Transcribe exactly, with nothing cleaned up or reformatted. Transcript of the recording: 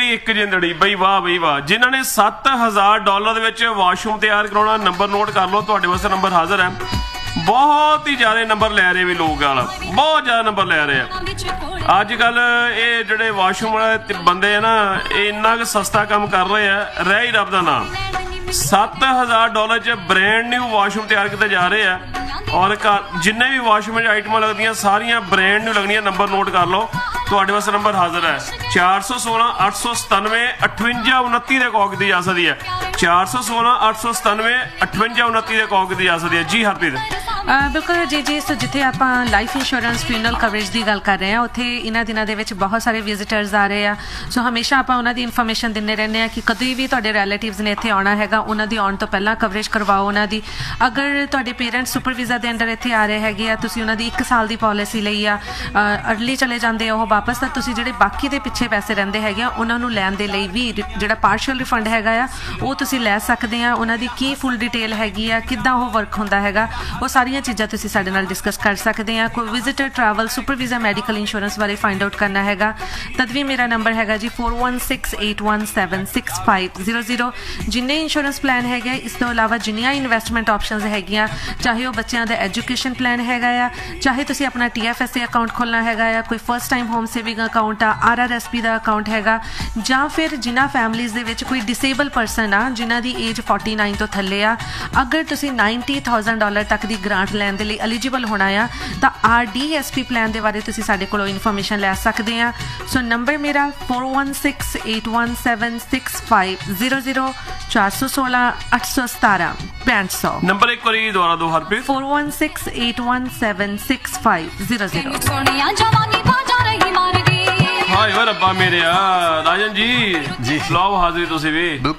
ਇੱਕ ਜਿੰਦੜੀ ਬਈ ਵਾਹ ਬਈ ਵਾਹ। ਜਿਨ੍ਹਾਂ ਨੇ ਸੱਤ ਹਜ਼ਾਰ ਡਾਲਰ ਦੇ ਵਿੱਚ ਵਾਸ਼ਰੂਮ ਤਿਆਰ ਕਰਾਉਣਾ, ਨੰਬਰ ਨੋਟ ਕਰ ਲਓ, ਤੁਹਾਡੇ ਵਾਸਤੇ ਨੰਬਰ ਹਾਜ਼ਰ ਹੈ। ਬਹੁਤ ਹੀ ਜ਼ਿਆਦਾ ਨੰਬਰ ਲੈ ਰਹੇ ਵੀ ਲੋਕ ਵਾਲਾ, ਬਹੁਤ ਜ਼ਿਆਦਾ ਨੰਬਰ ਲੈ ਰਹੇ ਆ ਅੱਜ ਕੱਲ। ਇਹ ਜਿਹੜੇ ਵਾਸ਼ਰੂਮ ਵਾਲੇ ਬੰਦੇ ਆ ਨਾ, ਇਹ ਇੰਨਾ ਕੁ ਸਸਤਾ ਕੰਮ ਕਰ ਰਹੇ ਆ, ਰਹਿ ਹੀ ਰੱਬ ਦਾ ਨਾਮ। ਸੱਤ ਹਜ਼ਾਰ ਡਾਲਰ 'ਚ ਬ੍ਰੈਂਡ ਨਿਊ ਵਾਸ਼ਰੂਮ ਤਿਆਰ ਕੀਤੇ ਜਾ ਰਹੇ ਆ, ਔਰ ਜਿੰਨੇ ਵੀ ਵਾਸ਼ਰੂਮ 'ਚ ਆਈਟਮਾਂ ਲੱਗਦੀਆਂ ਸਾਰੀਆਂ ਬ੍ਰੈਂਡ ਨਿਊ ਲੱਗਣੀਆਂ। ਨੰਬਰ ਨੋਟ ਕਰ ਲਓ, ਤੁਹਾਡੇ ਵਾਸਤੇ ਨੰਬਰ ਹਾਜ਼ਰ ਹੈ। ਚਾਰ ਸੌ ਸੋਲਾਂ ਅੱਠ ਸੌ ਸਤਾਨਵੇਂ ਅਠਵੰਜਾ ਉਨੱਤੀ ਦੇ ਕੌਕ ਦੀ ਜਾ ਸਕਦੀ ਹੈ। ਚਾਰ ਸੌ ਸੋਲਾਂ ਅੱਠ ਸੌ ਸਤਾਨਵੇਂ ਅਠਵੰਜਾ ਉਨੱਤੀ ਦੇ ਕੌਕ ਦੀ ਜਾ ਸਕਦੀ ਹੈ। ਜੀ ਹਰਪ੍ਰੀਤ। ਬਿਲਕੁਲ ਜੀ ਜੀ। ਸੋ ਜਿੱਥੇ ਆਪਾਂ ਲਾਈਫ ਇੰਸ਼ੋਰੈਂਸ ਫਿਊਨਰਲ ਕਵਰੇਜ ਦੀ ਗੱਲ ਕਰ ਰਹੇ ਹਾਂ, ਉੱਥੇ ਇਹਨਾਂ ਦਿਨਾਂ ਦੇ ਵਿੱਚ ਬਹੁਤ ਸਾਰੇ ਵਿਜ਼ਿਟਰਸ ਆ ਰਹੇ ਆ। ਸੋ ਹਮੇਸ਼ਾ ਆਪਾਂ ਉਹਨਾਂ ਦੀ ਇਨਫੋਰਮੇਸ਼ਨ ਦਿੰਦੇ ਰਹਿੰਦੇ ਹਾਂ ਕਿ ਕਦੇ ਵੀ ਤੁਹਾਡੇ ਰਿਲੇਟਿਵਸ ਨੇ ਇੱਥੇ ਆਉਣਾ ਹੈਗਾ, ਉਹਨਾਂ ਦੀ ਆਉਣ ਤੋਂ ਪਹਿਲਾਂ ਕਵਰੇਜ ਕਰਵਾਓ ਉਹਨਾਂ ਦੀ। ਅਗਰ ਤੁਹਾਡੇ ਪੇਰੈਂਟਸ ਸੁਪਰ ਵੀਜ਼ਾ ਦੇ ਅੰਡਰ ਇੱਥੇ ਆ ਰਹੇ ਹੈਗੇ ਆ, ਤੁਸੀਂ ਉਹਨਾਂ ਦੀ ਇੱਕ ਸਾਲ ਦੀ ਪੋਲਿਸੀ ਲਈ ਆ, ਅਰਲੀ ਚਲੇ ਜਾਂਦੇ ਆ ਉਹ ਵਾਪਸ, ਤਾਂ ਤੁਸੀਂ ਜਿਹੜੇ ਬਾਕੀ ਦੇ ਪਿੱਛੇ ਪੈਸੇ ਰਹਿੰਦੇ ਹੈਗੇ ਆ ਉਹਨਾਂ ਨੂੰ ਲੈਣ ਦੇ ਲਈ ਵੀ ਜਿਹੜਾ ਪਾਰਸ਼ਲ ਰਿਫੰਡ ਹੈਗਾ ਆ ਉਹ ਤੁਸੀਂ ਲੈ ਸਕਦੇ ਆ। ਉਹਨਾਂ ਦੀ ਕੀ ਫੁੱਲ ਡਿਟੇਲ ਹੈਗੀ ਆ, ਕਿੱਦਾਂ ਉਹ ਵਰਕ ਹੁੰਦਾ ਹੈਗਾ, ਉਹ ਸਾਰੀਆਂ ਚੀਜ਼ਾਂ ਤੁਸੀਂ ਸਾਡੇ ਨਾਲ ਡਿਸਕਸ ਕਰ ਸਕਦੇ ਆ। ਕੋਈ visitor travel super visa medical insurance ਬਾਰੇ ਫਾਈਂਡ ਆਊਟ ਕਰਨਾ ਹੈਗਾ ਤਦ ਵੀ ਮੇਰਾ ਨੰਬਰ ਹੈਗਾ ਜੀ four one six eight one seven six five zero zero. ਜਿੰਨੇ ਇੰਸ਼ੋਰੈਂਸ ਪਲਾਨ ਹੈਗੇ, ਇਸ ਤੋਂ ਇਲਾਵਾ ਜਿੰਨੀਆਂ ਇਨਵੈਸਟਮੈਂਟ ਆਪਸ਼ਨਸ ਹੈਗੀਆਂ, ਚਾਹੇ ਉਹ ਬੱਚਿਆਂ ਦਾ ਐਜੂਕੇਸ਼ਨ ਪਲਾਨ ਹੈਗਾ ਆ, ਚਾਹੇ ਤੁਸੀਂ ਆਪਣਾ T F S A account ਖੋਲ੍ਹਣਾ ਹੈਗਾ ਆ, ਕੋਈ first time home saving account ਆ, ਆਰ ਆਰ ਐਸ ਪੀ ਦਾ ਅਕਾਊਂਟ ਹੈਗਾ, ਜਾਂ ਫਿਰ ਜਿਨ੍ਹਾਂ ਫੈਮਲੀਜ਼ ਦੇ ਵਿੱਚ ਕੋਈ ਡਿਸੇਬਲ ਪਰਸਨ ਆ ਜਿਨ੍ਹਾਂ ਦੀ ਏਜ ਫੋਰਟੀ ਨਾਈਨ ਤੋਂ ਥੱਲੇ ਆ, ਅਗਰ ਤੁਸੀਂ ਨਾਈਨਟੀ ਥਾਊਜ਼ੈਂਡ ਡਾਲਰ ਤੱਕ ਦੀ ਗ੍ਰਾਂਟ ਲੈਣ ਦੇ ਲਈ ਐਲੀਜੀਬਲ ਹੋਣਾ ਆ ਤਾਂ R D S P plan ਦੇ ਬਾਰੇ ਤੁਸੀਂ ਸਾਡੇ ਕੋਲੋਂ ਇਨਫੋਰਮੇਸ਼ਨ ਲੈ ਸਕਦੇ ਆ। ਸੋ ਨੰਬਰ ਮੇਰਾ four one six eight one seven six five zero zero. ਚਾਰ ਸੌ ਸੋਲਾਂ ਅੱਠ ਸੌ ਸਤਾਰਾਂ ਪੈਂਹਠ ਸੌ। ਨੰਬਰ ਇੱਕ ਵਾਰੀ ਦੁਬਾਰਾ ਦੋ Harpreet. Four one six eight one seven six five zero zero. ਹਾਏ ਓ ਰੱਬਾ ਮੇਰਿਆ। ਰਾਜਨ ਜੀ ਜੀ ਲਓ ਹਾਜ਼ਰੀ ਤੁਸੀਂ ਵੀ।